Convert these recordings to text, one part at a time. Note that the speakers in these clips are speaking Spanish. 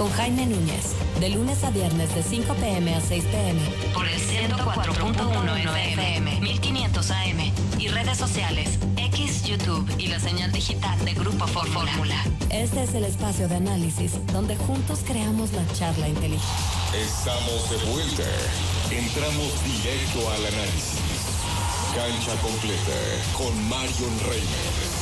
con Jaime Núñez, de lunes a viernes de 5 p.m. a 6 p.m. por el 104.1 FM, 1500 AM y redes sociales, X, YouTube y la señal digital de Grupo Fórmula. Este es el espacio de análisis donde juntos creamos la charla inteligente. Estamos de vuelta. Entramos directo al análisis. Cancha completa con Marion Reimers.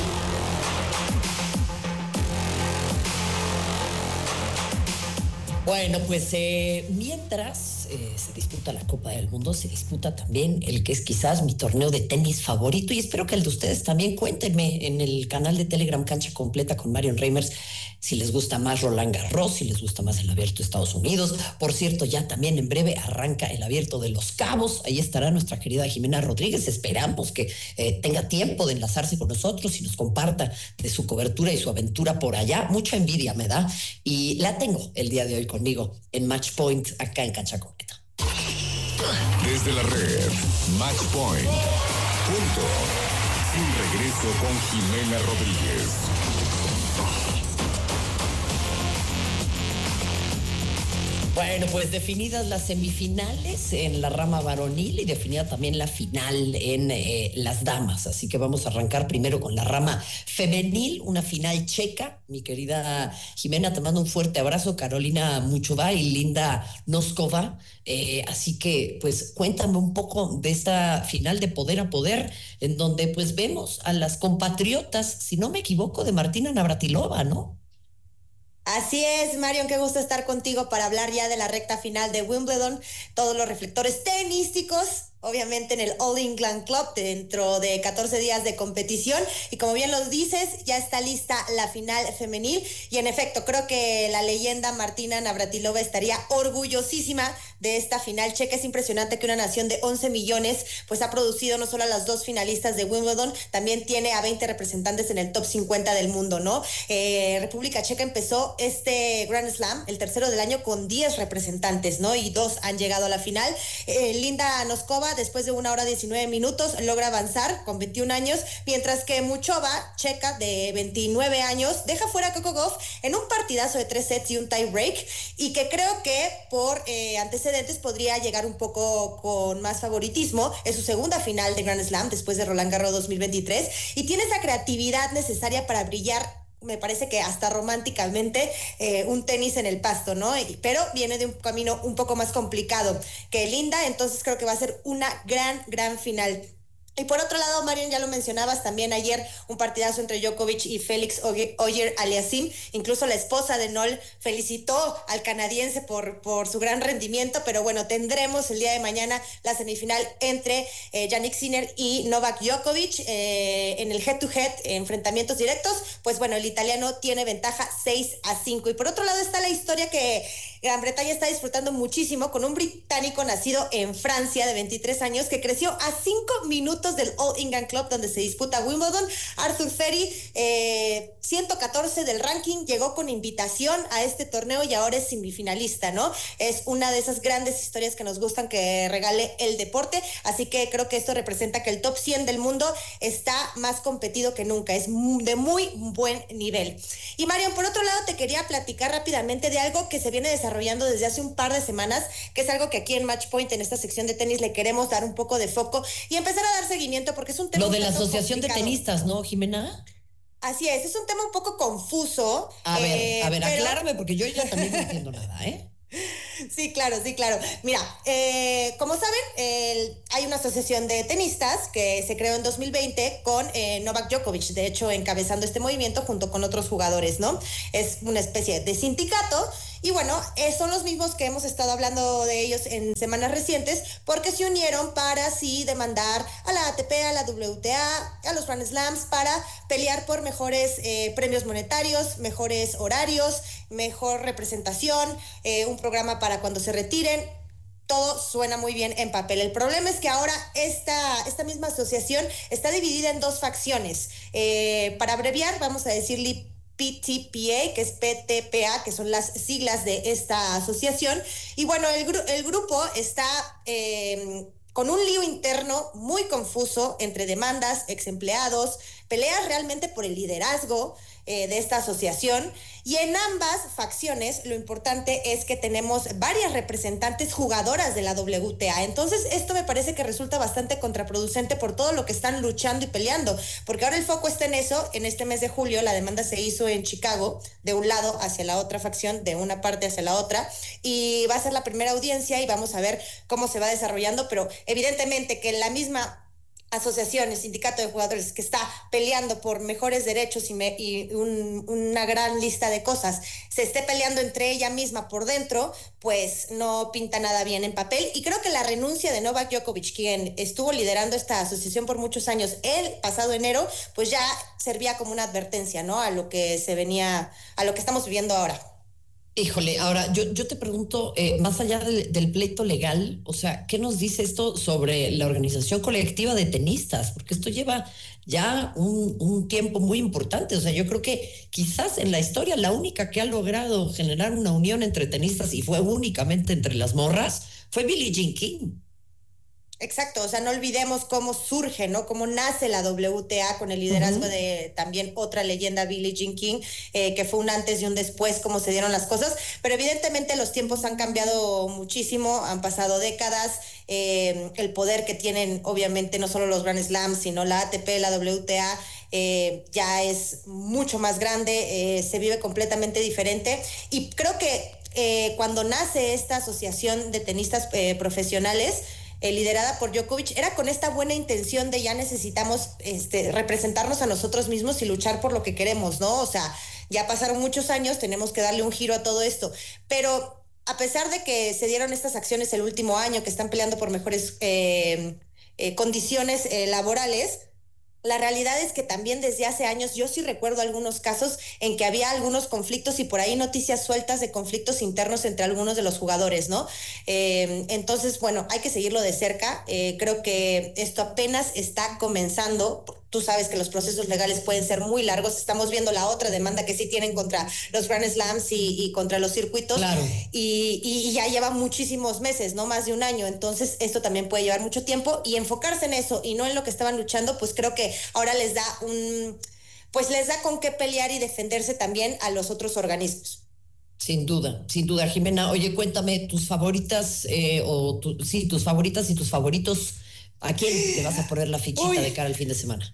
Bueno, pues mientras se disputa la Copa del Mundo, se disputa también el que es quizás mi torneo de tenis favorito, y espero que el de ustedes también. Cuéntenme en el canal de Telegram Cancha Completa con Marion Reimers si les gusta más Roland Garros, si les gusta más el Abierto de Estados Unidos. Por cierto, ya también en breve arranca el Abierto de Los Cabos. Ahí estará nuestra querida Jimena Rodríguez. Esperamos que tenga tiempo de enlazarse con nosotros y nos comparta de su cobertura y su aventura por allá. Mucha envidia me da, y la tengo el día de hoy conmigo en Match Point, acá en Cancha Completa. Desde la red, Match Point. Punto. Sin regreso con Jimena Rodríguez. Bueno, pues definidas las semifinales en la rama varonil y definida también la final en las damas. Así que vamos a arrancar primero con la rama femenil, una final checa. Mi querida Jimena, te mando un fuerte abrazo. Carolina Muchova y Linda Noskova. Así que, pues, cuéntame un poco de esta final de poder a poder, en donde, pues, vemos a las compatriotas, si no me equivoco, de Martina Navratilova, ¿no? Así es, Marion, qué gusto estar contigo para hablar ya de la recta final de Wimbledon. Todos los reflectores tenísticos, obviamente en el All England Club, dentro de 14 días de competición. Y como bien lo dices, ya está lista la final femenil. Y en efecto, creo que la leyenda Martina Navratilova estaría orgullosísima de esta final checa. Es impresionante que una nación de 11 millones pues ha producido no solo a las dos finalistas de Wimbledon, también tiene a 20 representantes en el top 50 del mundo, ¿no? República Checa empezó este Grand Slam, el tercero del año, con 10 representantes, ¿no? Y 2 han llegado a la final. Linda Noskova, después de 1 hora 19 minutos, logra avanzar con 21 años, mientras que Muchova, checa de 29 años, deja fuera a Coco Gauff en un partidazo de 3 sets y un tie break, y que creo que por antecedentes podría llegar un poco con más favoritismo. Es su segunda final de Grand Slam después de Roland Garros 2023, y tiene esa creatividad necesaria para brillar, me parece que hasta románticamente, un tenis en el pasto, ¿no? Pero viene de un camino un poco más complicado que Linda, entonces creo que va a ser una gran final. Y por otro lado, Marion, ya lo mencionabas también ayer, un partidazo entre Djokovic y Félix Auger-Aliassime. Incluso la esposa de Noel felicitó al canadiense por su gran rendimiento, pero bueno, tendremos el día de mañana la semifinal entre Jannik Sinner y Novak Djokovic. En el head-to-head, enfrentamientos directos, pues bueno, el italiano tiene ventaja 6-5. Y por otro lado está la historia que Gran Bretaña está disfrutando muchísimo con un británico nacido en Francia de 23 años que creció a 5 minutos del All England Club donde se disputa Wimbledon. Arthur Ferry, 114 del ranking, llegó con invitación a este torneo y ahora es semifinalista, ¿no? Es una de esas grandes historias que nos gustan que regale el deporte, así que creo que esto representa que el top 100 del mundo está más competido que nunca, es de muy buen nivel. Y Marion, por otro lado, te quería platicar rápidamente de algo que se viene desarrollando desde hace un par de semanas, que es algo que aquí en Match Point, en esta sección de tenis, le queremos dar un poco de foco y empezar a dar seguimiento, porque es un tema... Lo de la Asociación complicado. De Tenistas, ¿no, Jimena? Así es un tema un poco confuso. A ver, pero... aclárame, porque yo ya también no entiendo nada, ¿eh? Sí, claro. Mira, como saben, hay una asociación de tenistas que se creó en 2020 con Novak Djokovic, de hecho, encabezando este movimiento junto con otros jugadores, ¿no? Es una especie de sindicato. Y bueno, son los mismos que hemos estado hablando de ellos en semanas recientes, porque se unieron para así demandar a la ATP, a la WTA, a los Grand Slams, para pelear por mejores premios monetarios, mejores horarios, mejor representación, un programa para cuando se retiren. Todo suena muy bien en papel. El problema es que ahora esta misma asociación está dividida en dos facciones. Para abreviar, vamos a decirle PTPA, que es PTPA, que son las siglas de esta asociación. Y bueno, el grupo está con un lío interno muy confuso entre demandas, ex empleados, peleas realmente por el liderazgo de esta asociación, y en ambas facciones lo importante es que tenemos varias representantes jugadoras de la WTA. Entonces esto me parece que resulta bastante contraproducente por todo lo que están luchando y peleando, porque ahora el foco está en eso. En este mes de julio la demanda se hizo en Chicago, de un lado hacia la otra facción, de una parte hacia la otra, y va a ser la primera audiencia y vamos a ver cómo se va desarrollando, pero evidentemente que la misma asociación, el sindicato de jugadores que está peleando por mejores derechos y una gran lista de cosas, se esté peleando entre ella misma por dentro, pues no pinta nada bien en papel. Y creo que la renuncia de Novak Djokovic, quien estuvo liderando esta asociación por muchos años, el pasado enero, pues ya servía como una advertencia, ¿no? A lo que estamos viviendo ahora. Híjole, ahora yo te pregunto, más allá del pleito legal, o sea, ¿qué nos dice esto sobre la organización colectiva de tenistas? Porque esto lleva ya un tiempo muy importante. O sea, yo creo que quizás en la historia la única que ha logrado generar una unión entre tenistas, y fue únicamente entre las morras, fue Billie Jean King. Exacto, o sea, no olvidemos cómo surge, ¿no? Cómo nace la WTA con el liderazgo de también otra leyenda, Billie Jean King, que fue un antes y un después, cómo se dieron las cosas. Pero evidentemente los tiempos han cambiado muchísimo, han pasado décadas. El poder que tienen, obviamente, no solo los Grand Slams, sino la ATP, la WTA, ya es mucho más grande, se vive completamente diferente. Y creo que cuando nace esta asociación de tenistas profesionales, liderada por Djokovic, era con esta buena intención de ya necesitamos representarnos a nosotros mismos y luchar por lo que queremos, ¿no? O sea, ya pasaron muchos años, tenemos que darle un giro a todo esto. Pero a pesar de que se dieron estas acciones el último año, que están peleando por mejores condiciones laborales, la realidad es que también desde hace años yo sí recuerdo algunos casos en que había algunos conflictos y por ahí noticias sueltas de conflictos internos entre algunos de los jugadores, ¿no? Entonces, bueno, hay que seguirlo de cerca. Creo que esto apenas está comenzando. Tú sabes que los procesos legales pueden ser muy largos. Estamos viendo la otra demanda que sí tienen contra los Grand Slams y contra los circuitos. Claro. Y ya lleva muchísimos meses, no más de un año. Entonces esto también puede llevar mucho tiempo, y enfocarse en eso y no en lo que estaban luchando, pues creo que ahora les da con qué pelear y defenderse también a los otros organismos. Sin duda, Jimena. Oye, cuéntame tus favoritas, tus favoritas y tus favoritos. ¿A quién le vas a poner la fichita de cara al fin de semana?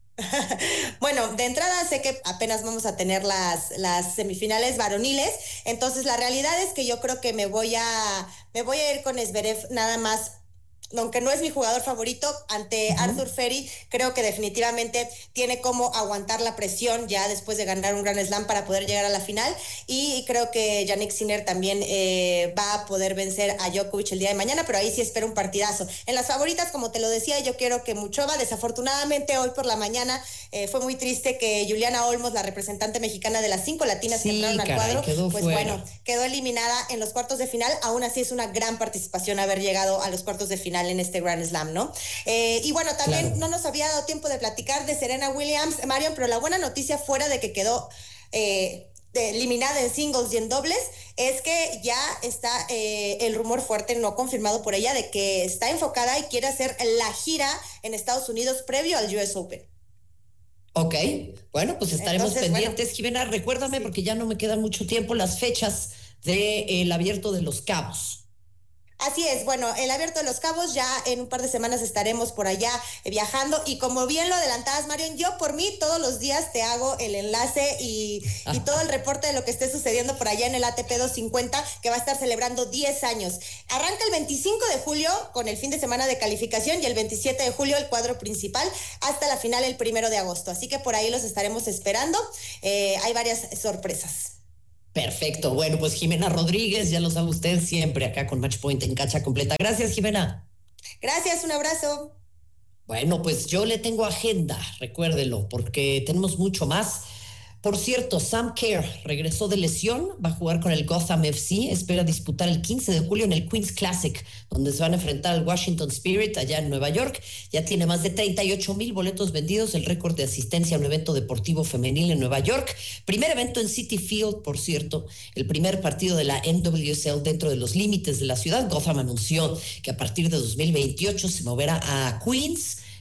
Bueno, de entrada sé que apenas vamos a tener las semifinales varoniles, entonces la realidad es que yo creo que me voy a ir con Zverev nada más. Aunque no es mi jugador favorito, ante Arthur Ferry, creo que definitivamente tiene como aguantar la presión ya después de ganar un Grand Slam para poder llegar a la final, y creo que Jannik Sinner también va a poder vencer a Djokovic el día de mañana, pero ahí sí espero un partidazo. En las favoritas, como te lo decía, yo quiero que Muchova, desafortunadamente hoy por la mañana fue muy triste que Juliana Olmos, la representante mexicana de las 5 latinas que entraron al cuadro, pues fuera. Bueno, quedó eliminada en los cuartos de final. Aún así es una gran participación haber llegado a los cuartos de final en este Grand Slam, ¿no? Y bueno, también no nos había dado tiempo de platicar de Serena Williams, Marion, pero la buena noticia, fuera de que quedó eliminada en singles y en dobles, es que ya está el rumor fuerte, no confirmado por ella, de que está enfocada y quiere hacer la gira en Estados Unidos previo al US Open. Ok, bueno, pues estaremos pendientes. Bueno, Jimena, recuérdame, porque ya no me queda mucho tiempo, las fechas del Abierto de Los Cabos. Así es, bueno, el Abierto de Los Cabos, ya en un par de semanas estaremos por allá viajando, y como bien lo adelantabas, Marion, yo por mí todos los días te hago el enlace y todo el reporte de lo que esté sucediendo por allá en el ATP 250, que va a estar celebrando 10 años. Arranca el 25 de julio con el fin de semana de calificación, y el 27 de julio el cuadro principal, hasta la final el 1 de agosto, así que por ahí los estaremos esperando. Hay varias sorpresas. Perfecto. Bueno, pues Jimena Rodríguez, ya lo sabe usted, siempre acá con Match Point en Cancha Completa. Gracias, Jimena. Gracias, un abrazo. Bueno, pues yo le tengo agenda, recuérdelo, porque tenemos mucho más. Por cierto, Sam Kerr regresó de lesión, va a jugar con el Gotham FC, espera disputar el 15 de julio en el Queen's Classic, donde se van a enfrentar al Washington Spirit allá en Nueva York. Ya tiene más de 38,000 boletos vendidos, el récord de asistencia a un evento deportivo femenil en Nueva York. Primer evento en Citi Field, por cierto, el primer partido de la NWSL dentro de los límites de la ciudad. Gotham anunció que a partir de 2028 se moverá a Queens.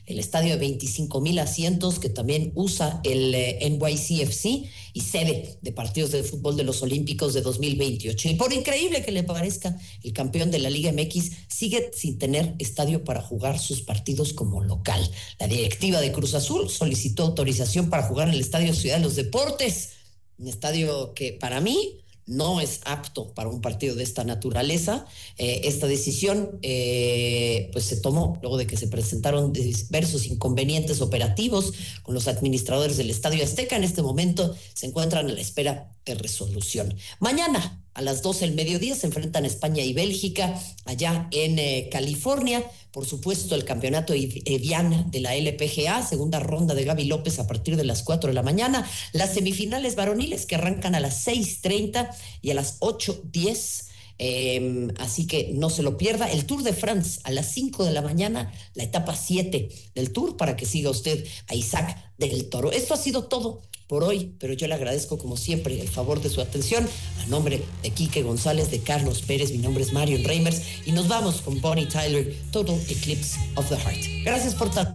el estadio de 25,000 asientos que también usa el NYCFC y sede de partidos de fútbol de los Olímpicos de 2028. Y por increíble que le parezca, el campeón de la Liga MX sigue sin tener estadio para jugar sus partidos como local. La directiva de Cruz Azul solicitó autorización para jugar en el Estadio Ciudad de los Deportes, un estadio que para mí no es apto para un partido de esta naturaleza. Esta decisión pues se tomó luego de que se presentaron diversos inconvenientes operativos con los administradores del Estadio Azteca. En este momento se encuentran a la espera de resolución. Mañana a las 12 del mediodía se enfrentan España y Bélgica allá en California. Por supuesto, el campeonato Evian de la LPGA, segunda ronda de Gaby López a partir de las 4 de la mañana. Las semifinales varoniles que arrancan a las 6:30 y a las 8:10. Así que no se lo pierda. El Tour de France a las 5 de la mañana, la etapa 7 del Tour, para que siga usted a Isaac del Toro. Esto ha sido todo por hoy, pero yo le agradezco como siempre el favor de su atención. A nombre de Quique González, de Carlos Pérez, mi nombre es Marion Reimers y nos vamos con Bonnie Tyler, Total Eclipse of the Heart. Gracias por tanto.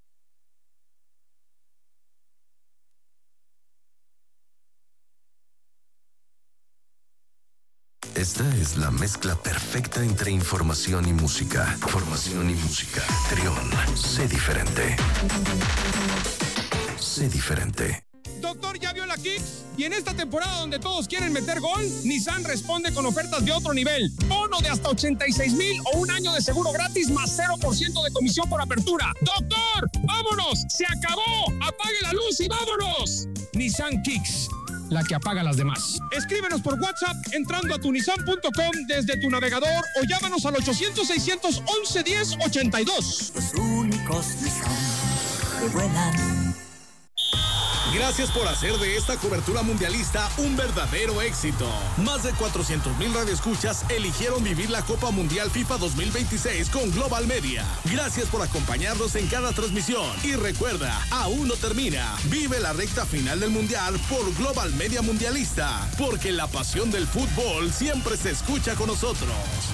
Esta es la mezcla perfecta entre información y música. Formación y música. Trión, sé diferente. Sé diferente. Doctor, ¿ya vio la Kicks? Y en esta temporada donde todos quieren meter gol, Nissan responde con ofertas de otro nivel. Bono de hasta 86,000 o un año de seguro gratis más 0% de comisión por apertura. ¡Doctor! ¡Vámonos! ¡Se acabó! ¡Apague la luz y vámonos! Nissan Kicks, la que apaga las demás. Escríbenos por WhatsApp entrando a tunisan.com desde tu navegador o llámanos al 800-611-1082. Los únicos Nissan que vuelan. Gracias por hacer de esta cobertura mundialista un verdadero éxito. Más de 400,000 radioescuchas eligieron vivir la Copa Mundial FIFA 2026 con Global Media. Gracias por acompañarnos en cada transmisión. Y recuerda, aún no termina. Vive la recta final del Mundial por Global Media Mundialista. Porque la pasión del fútbol siempre se escucha con nosotros.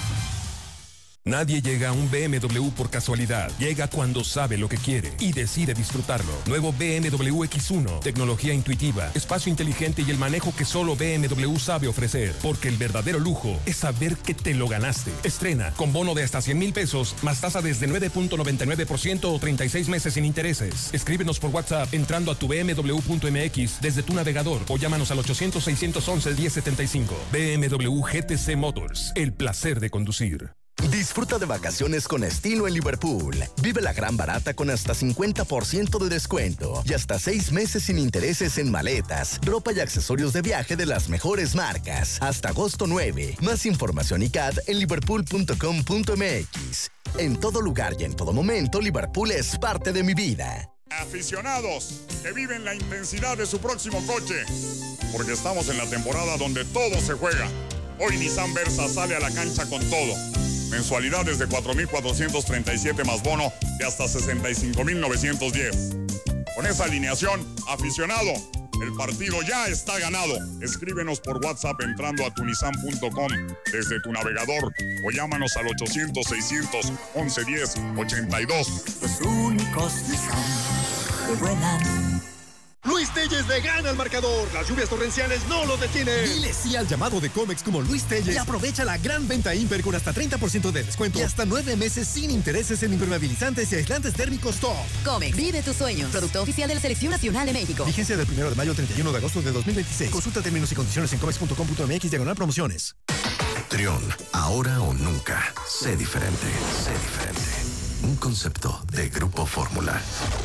Nadie llega a un BMW por casualidad. Llega cuando sabe lo que quiere y decide disfrutarlo. Nuevo BMW X1. Tecnología intuitiva, espacio inteligente y el manejo que solo BMW sabe ofrecer. Porque el verdadero lujo es saber que te lo ganaste. Estrena con bono de hasta 100,000 pesos, más tasa desde 9.99% o 36 meses sin intereses. Escríbenos por WhatsApp entrando a tu bmw.mx desde tu navegador o llámanos al 800-611-1075. BMW GTC Motors. El placer de conducir. Disfruta de vacaciones con estilo en Liverpool. Vive la gran barata con hasta 50% de descuento y hasta 6 meses sin intereses en maletas, ropa y accesorios de viaje de las mejores marcas. Hasta agosto 9. Más información y CAD en liverpool.com.mx. En todo lugar y en todo momento, Liverpool es parte de mi vida. Aficionados que viven la intensidad de su próximo coche, porque estamos en la temporada donde todo se juega. Hoy Nissan Versa sale a la cancha con todo. Mensualidades de 4,437 más bono de hasta 65,910. Con esa alineación, aficionado, el partido ya está ganado. Escríbenos por WhatsApp entrando a tunisan.com desde tu navegador o llámanos al 800-611-1082. Los únicos Nissan que vuelan. Luis Telles le gana al marcador. Las lluvias torrenciales no lo detienen. Dile sí al llamado de Comex como Luis Telles y aprovecha la gran venta Imper con hasta 30% de descuento y hasta 9 meses sin intereses en impermeabilizantes y aislantes térmicos top. Comex, vive tus sueños. Producto oficial de la Selección Nacional de México. Vigencia del 1 de mayo al 31 de agosto de 2026. Consulta términos y condiciones en comex.com.mx/promociones. Trión, ahora o nunca. Sé diferente. Sé diferente. Un concepto de Grupo Fórmula.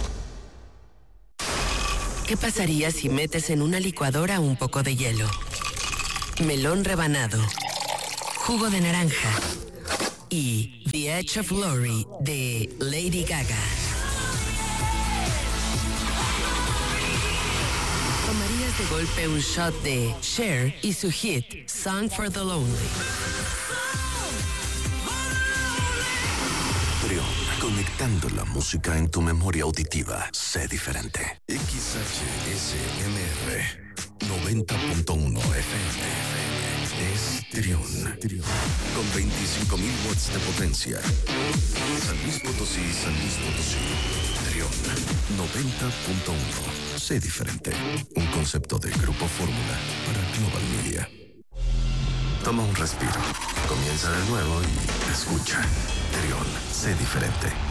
¿Qué pasaría si metes en una licuadora un poco de hielo, melón rebanado, jugo de naranja y The Edge of Glory de Lady Gaga? Tomarías de golpe un shot de Cher y su hit Song for the Lonely. Trión, conectando la música en tu memoria auditiva. Sé diferente. XHSMR 90.1 FM. Es Trión. Con 25,000 watts de potencia. San Luis Potosí. Trión 90.1. Sé diferente. Un concepto de Grupo Fórmula para Global Media. Toma un respiro. Comienza de nuevo y escucha. Trión, sé diferente.